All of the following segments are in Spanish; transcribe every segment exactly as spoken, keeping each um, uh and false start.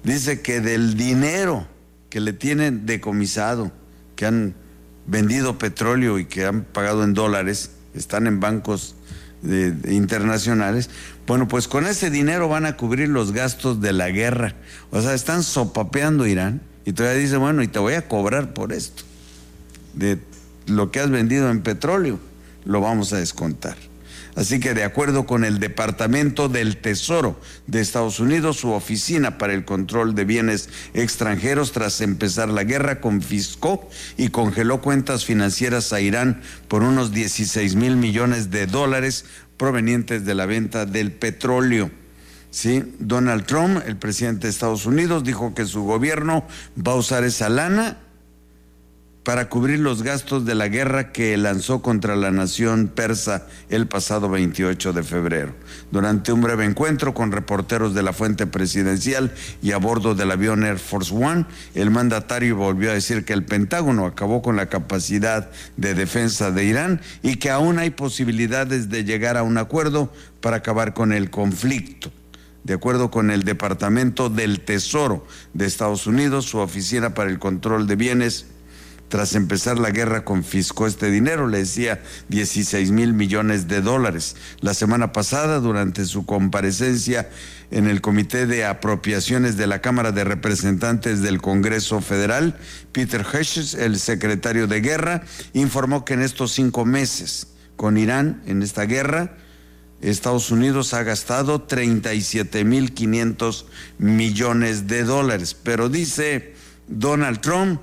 dice que del dinero que le tienen decomisado, que han vendido petróleo y que han pagado en dólares, están en bancos de, de internacionales, bueno, pues con ese dinero van a cubrir los gastos de la guerra. O sea, están sopapeando Irán y todavía dice, bueno, y te voy a cobrar por esto. De lo que has vendido en petróleo, lo vamos a descontar. Así que de acuerdo con el Departamento del Tesoro de Estados Unidos, su oficina para el control de bienes extranjeros, tras empezar la guerra, confiscó y congeló cuentas financieras a Irán por unos dieciséis mil millones de dólares provenientes de la venta del petróleo. Sí, Donald Trump, el presidente de Estados Unidos, dijo que su gobierno va a usar esa lana para cubrir los gastos de la guerra que lanzó contra la nación persa el pasado veintiocho de febrero. Durante un breve encuentro con reporteros de la fuente presidencial y a bordo del avión Air Force One, el mandatario volvió a decir que el Pentágono acabó con la capacidad de defensa de Irán y que aún hay posibilidades de llegar a un acuerdo para acabar con el conflicto. De acuerdo con el Departamento del Tesoro de Estados Unidos, su oficina para el control de bienes, tras empezar la guerra, confiscó este dinero, le decía dieciséis mil millones de dólares. La semana pasada, durante su comparecencia en el Comité de Apropiaciones de la Cámara de Representantes del Congreso Federal, Peter Hegseth, el secretario de Guerra, informó que en estos cinco meses con Irán, en esta guerra, Estados Unidos ha gastado treinta y siete mil quinientos millones de dólares. Pero dice Donald Trump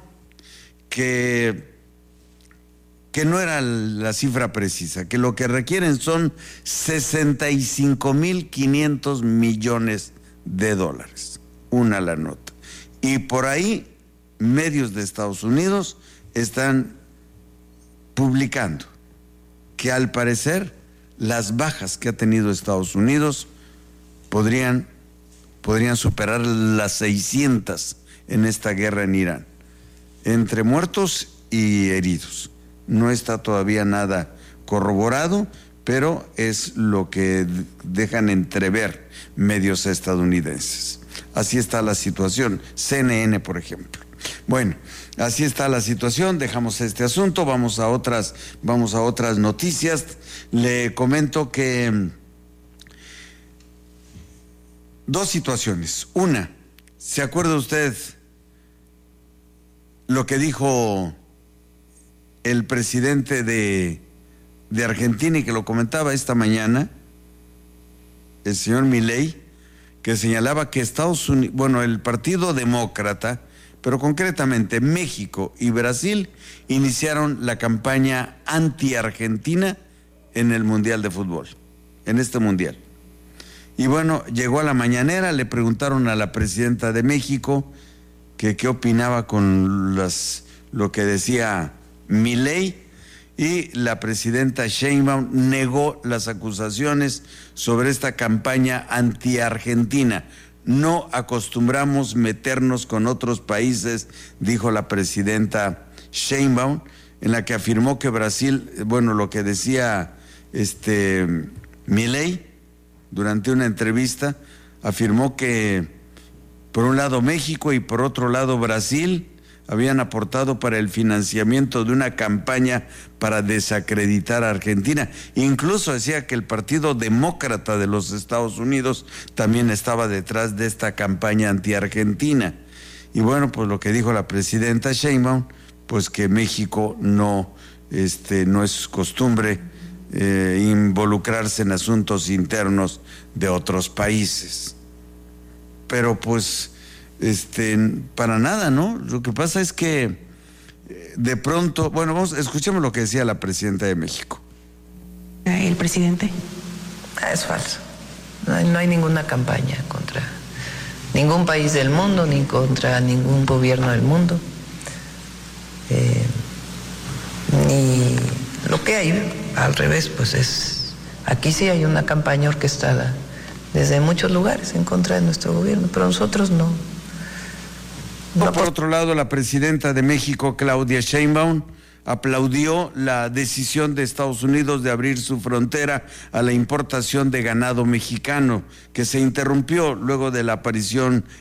que, que no era la cifra precisa, que lo que requieren son sesenta y cinco mil quinientos millones de dólares, una la nota. Y por ahí medios de Estados Unidos están publicando que al parecer las bajas que ha tenido Estados Unidos podrían, podrían superar las seiscientas en esta guerra en Irán, entre muertos y heridos. No está todavía nada corroborado, pero es lo que dejan entrever medios estadounidenses. Así está la situación, C N N por ejemplo. Bueno, así está la situación, dejamos este asunto, vamos a otras, vamos a otras noticias. Le comento que dos situaciones. Una, ¿se acuerda usted lo que dijo el presidente de, de Argentina y que lo comentaba esta mañana, el señor Milei, que señalaba que Estados Unidos, bueno, el Partido Demócrata, pero concretamente México y Brasil, iniciaron la campaña anti-Argentina en el Mundial de Fútbol, en este Mundial. Y bueno, llegó a la mañanera, le preguntaron a la presidenta de México que qué opinaba con las, lo que decía Milei, y la presidenta Sheinbaum negó las acusaciones sobre esta campaña anti-Argentina. No acostumbramos meternos con otros países, dijo la presidenta Sheinbaum, en la que afirmó que Brasil, bueno, lo que decía este Milei durante una entrevista, afirmó que por un lado México y por otro lado Brasil habían aportado para el financiamiento de una campaña para desacreditar a Argentina. Incluso decía que el Partido Demócrata de los Estados Unidos también estaba detrás de esta campaña anti-Argentina. Y bueno, pues lo que dijo la presidenta Sheinbaum, pues que México no, este, no es costumbre eh, involucrarse en asuntos internos de otros países. Pero pues Este, para nada, ¿no? Lo que pasa es que de pronto, bueno, vamos, escuchemos lo que decía la presidenta de México. ¿El presidente? Es falso. No hay, no hay ninguna campaña contra ningún país del mundo, ni contra ningún gobierno del mundo. Eh, ni lo que hay, al revés, pues es, aquí sí hay una campaña orquestada desde muchos lugares en contra de nuestro gobierno, pero nosotros no. No, por otro lado, la presidenta de México, Claudia Sheinbaum, aplaudió la decisión de Estados Unidos de abrir su frontera a la importación de ganado mexicano, que se interrumpió luego de la aparición